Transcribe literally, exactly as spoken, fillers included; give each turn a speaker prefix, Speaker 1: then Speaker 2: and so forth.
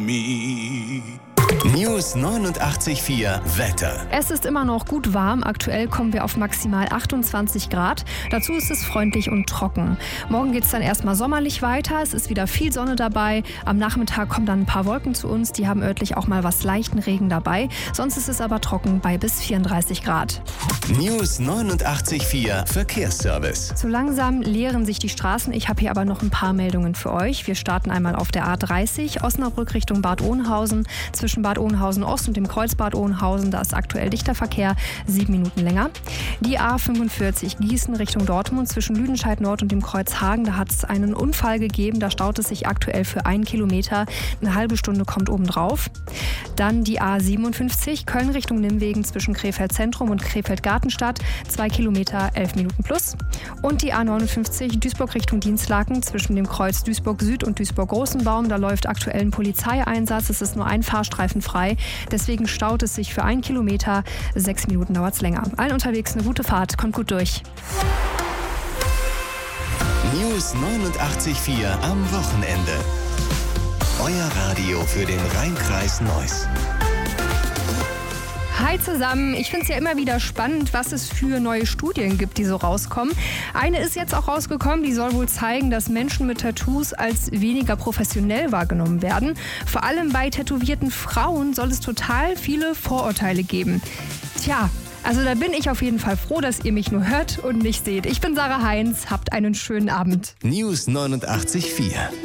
Speaker 1: News neunundachtzig Komma vier Wetter.
Speaker 2: Es ist immer noch gut warm. Aktuell kommen wir auf maximal achtundzwanzig Grad. Dazu ist es freundlich und trocken. Morgen geht es dann erstmal sommerlich weiter. Es ist wieder viel Sonne dabei. Am Nachmittag kommen dann ein paar Wolken zu uns. Die haben örtlich auch mal was leichten Regen dabei. Sonst ist es aber trocken bei bis vierunddreißig Grad.
Speaker 1: News neunundachtzig Komma vier Verkehrsservice.
Speaker 2: So langsam leeren sich die Straßen. Ich habe hier aber noch ein paar Meldungen für euch. Wir starten einmal auf der A dreißig, Osnabrück Richtung Bad Oeynhausen. Zwischen Bad Oeynhausen Ost und dem Kreuz Bad Oeynhausen, da ist aktuell dichter Verkehr, sieben Minuten länger. Die A fünfundvierzig Gießen Richtung Dortmund zwischen Lüdenscheid Nord und dem Kreuz Hagen, da hat es einen Unfall gegeben, da staut es sich aktuell für einen Kilometer, eine halbe Stunde kommt obendrauf. Dann die A siebenundfünfzig Köln Richtung Nimwegen zwischen Krefeld Zentrum und Krefeld Gartenstadt, zwei Kilometer, elf Minuten plus. Und die A neunundfünfzig Duisburg Richtung Dienstlaken zwischen dem Kreuz Duisburg Süd und Duisburg Großenbaum, da läuft aktuell ein Polizeieinsatz, es ist nur ein Fahrstreifen frei, deswegen staut es sich für einen Kilometer, sechs Minuten dauert es länger. Allen unterwegs eine gute Fahrt, kommt gut durch.
Speaker 1: News neunundachtzig Komma vier am Wochenende. Euer Radio für den Rhein-Kreis Neuss.
Speaker 2: Hi zusammen, ich finde es ja immer wieder spannend, was es für neue Studien gibt, die so rauskommen. Eine ist jetzt auch rausgekommen, die soll wohl zeigen, dass Menschen mit Tattoos als weniger professionell wahrgenommen werden. Vor allem bei tätowierten Frauen soll es total viele Vorurteile geben. Tja, also da bin ich auf jeden Fall froh, dass ihr mich nur hört und nicht seht. Ich bin Sarah Heinz, habt einen schönen Abend.
Speaker 1: News neunundachtzig Komma vier.